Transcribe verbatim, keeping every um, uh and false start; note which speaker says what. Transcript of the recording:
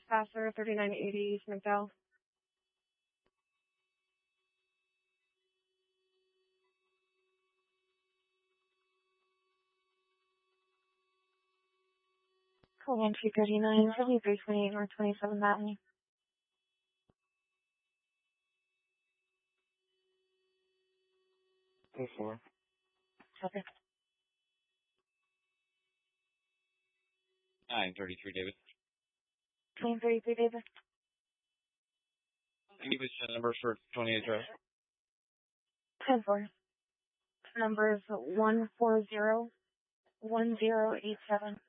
Speaker 1: Trespasser, thirty-nine eighty, McDowell. Call one two thirty-nine, seventy-three twenty-eight North twenty-seventh Avenue.
Speaker 2: Oh four.
Speaker 1: Okay.
Speaker 2: Nine thirty-three, David.
Speaker 1: nine thirty-three, David.
Speaker 2: Can you please send numbers for twenty-eight Drive?
Speaker 1: ten four. Number is one four zero one zero eight seven.